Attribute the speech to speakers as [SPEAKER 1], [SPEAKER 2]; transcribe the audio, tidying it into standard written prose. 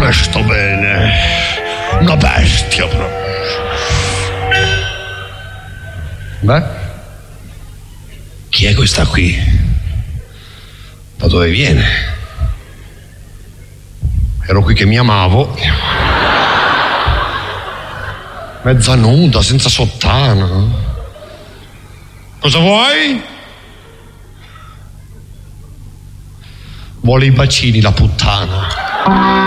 [SPEAKER 1] come sto bene. Una bestia proprio. Beh, chi è questa qui? Da dove viene? Ero qui che mi amavo. Mezza nuda, senza sottana. Cosa vuoi? Vuole i bacini la puttana.